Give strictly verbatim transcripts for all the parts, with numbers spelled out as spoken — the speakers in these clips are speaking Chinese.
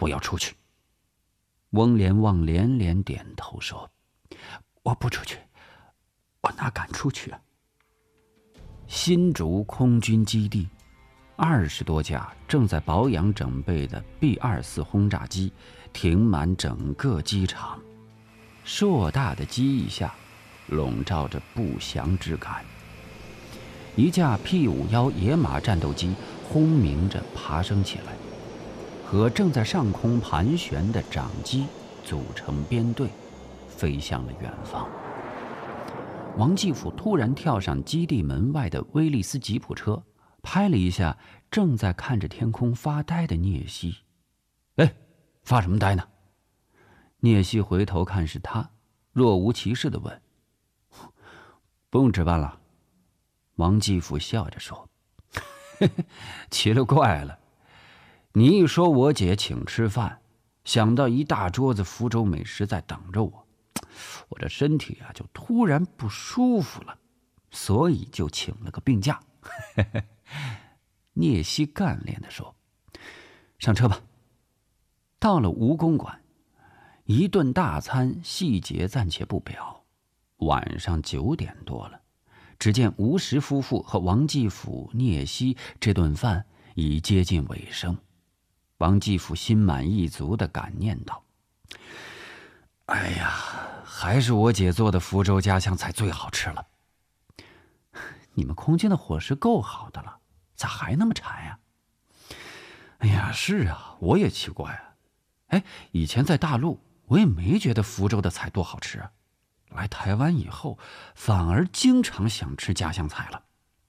不要出去。翁连旺连连点头说：“我不出去，我哪敢出去啊！”新竹空军基地，二十多架正在保养整备的 B 二四轰炸机停满整个机场，硕大的机翼下笼罩着不祥之感。一架 P 五十一野马战斗机轰鸣着爬升起来，和正在上空盘旋的长机组成编队，飞向了远方。王继甫突然跳上基地门外的威利斯吉普车，拍了一下正在看着天空发呆的聂西。哎，发什么呆呢？聂西回头看是他，若无其事地问：“不用值班了。”王继甫笑着说：“嘿嘿，奇了怪了，你一说我姐请吃饭，想到一大桌子福州美食在等着我，我这身体啊就突然不舒服了，所以就请了个病假。”聂西干练地说：“上车吧。”到了吴公馆，一顿大餐细节暂且不表。晚上九点多了，只见吴石夫妇和王继甫、聂西这顿饭已接近尾声。王继甫心满意足地感念道：“哎呀，还是我姐做的福州家乡菜最好吃了。你们空军的伙食够好的了，咋还那么馋呀？”“哎呀，是啊，我也奇怪啊。哎，以前在大陆我也没觉得福州的菜多好吃啊，来台湾以后反而经常想吃家乡菜了。”“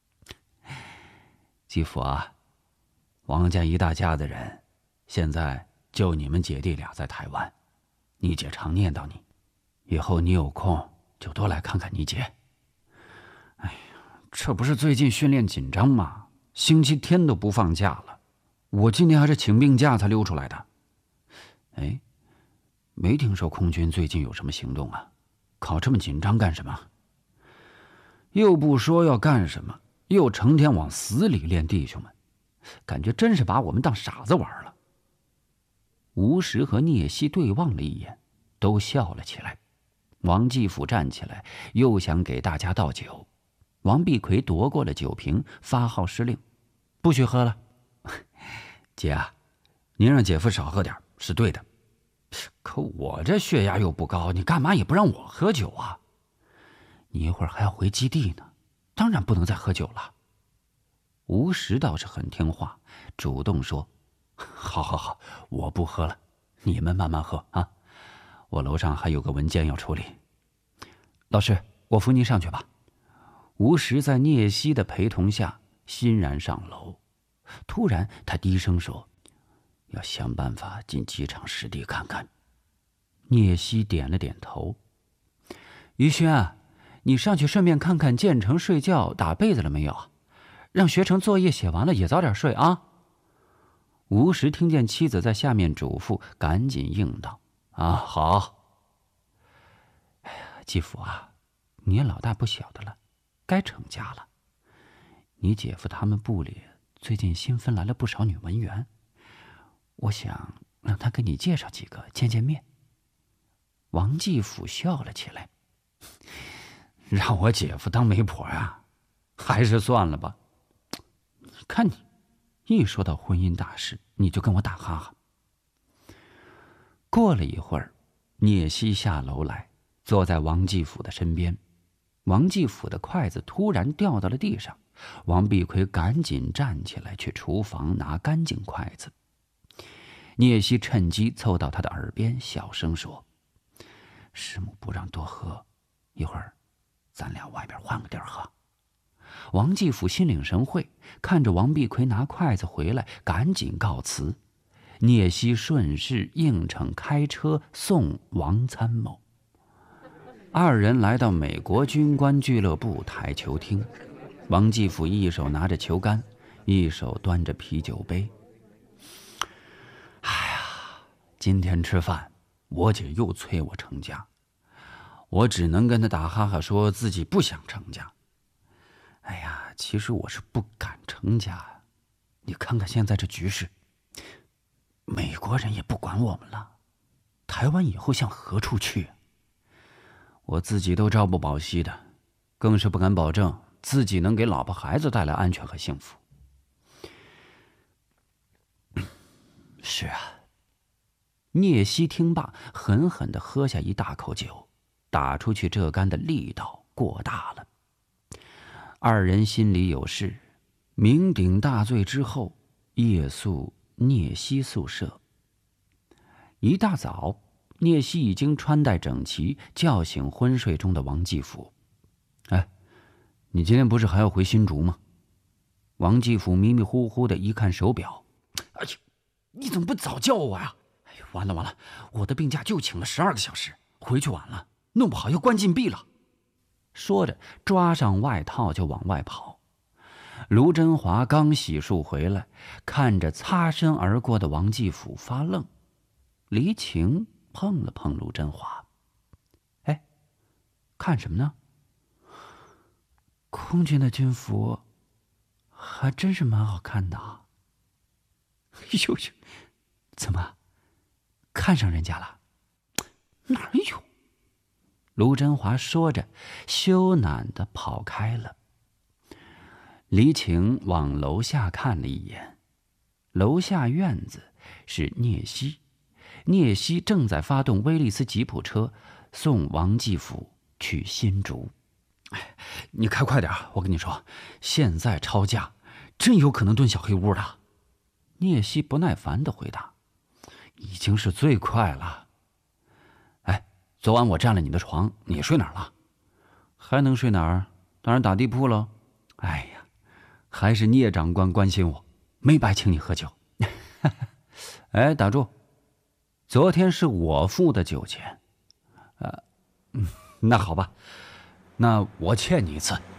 继甫啊，王家一大家子人，现在就你们姐弟俩在台湾，你姐常念叨你，以后你有空就多来看看你姐。”“哎呀，这不是最近训练紧张吗？星期天都不放假了，我今天还是请病假才溜出来的。”“哎，没听说空军最近有什么行动啊？搞这么紧张干什么？又不说要干什么，又成天往死里练弟兄们，感觉真是把我们当傻子玩了。”吴石和聂西对望了一眼，都笑了起来。王继甫站起来，又想给大家倒酒。王碧奎夺过了酒瓶，发号施令：“不许喝了。”“姐啊，您让姐夫少喝点是对的，可我这血压又不高，你干嘛也不让我喝酒啊？你一会儿还要回基地呢，当然不能再喝酒了。”吴石倒是很听话，主动说：“好好好，我不喝了，你们慢慢喝啊，我楼上还有个文件要处理。老师，我扶您上去吧。”吴石在聂西的陪同下欣然上楼。突然他低声说：“要想办法进机场实地看看。”聂西点了点头。“于轩，你上去顺便看看建成睡觉打被子了没有？让学成作业写完了也早点睡啊。”吴石听见妻子在下面嘱咐，赶紧应道：“啊，好。”“哎呀，继甫啊，你也老大不小的了，该成家了。你姐夫他们部里最近新分来了不少女文员，我想让他给你介绍几个见见面。”王继甫笑了起来：“让我姐夫当媒婆啊？还是算了吧。你看你，一说到婚姻大事，你就跟我打哈哈。”过了一会儿，聂西下楼来，坐在王继甫的身边。王继甫的筷子突然掉到了地上，王碧奎赶紧站起来去厨房拿干净筷子。聂西趁机凑到他的耳边小声说：“师母不让多喝，一会儿咱俩外边换个地儿喝。”王继甫心领神会，看着王碧奎拿筷子回来，赶紧告辞。聂西顺势应承开车送王参谋。二人来到美国军官俱乐部台球厅，王继甫一手拿着球杆，一手端着啤酒杯。“哎呀，今天吃饭，我姐又催我成家，我只能跟她打哈哈说自己不想成家。哎呀，其实我是不敢成家呀，你看看现在这局势，没国人也不管我们了，台湾以后向何处去？我自己都朝不保夕的，更是不敢保证自己能给老婆孩子带来安全和幸福。是啊。聂西听罢，狠狠地喝下一大口酒，打出去这杆的力道过大了。二人心里有事，酩酊大醉之后，夜宿聂西宿舍。一大早，聂西已经穿戴整齐，叫醒昏睡中的王继福。哎，你今天不是还要回新竹吗？王继福迷迷糊糊的一看手表，哎呦，你怎么不早叫我呀？哎呦，完了完了，我的病假就请了十二个小时，回去晚了，弄不好要关禁闭了。说着，抓上外套就往外跑。卢真华刚洗漱回来，看着擦身而过的王继福发愣。黎晴碰了碰卢真华：“哎，看什么呢？空军的军服还真是蛮好看的啊。”“呦呦，怎么看上人家了？”“哪有？”卢真华说着，羞赧地跑开了。黎晴往楼下看了一眼，楼下院子是聂西，聂西正在发动威利斯吉普车送王继福去新竹。哎，你开快点，我跟你说，现在超价，真有可能蹲小黑屋的。聂西不耐烦地回答：“已经是最快了。哎，昨晚我占了你的床，你睡哪儿了？还能睡哪儿？当然打地铺喽。哎呀，还是聂长官关心我，没白请你喝酒。哎，打住！昨天是我付的酒钱。呃，嗯，那好吧，那我欠你一次。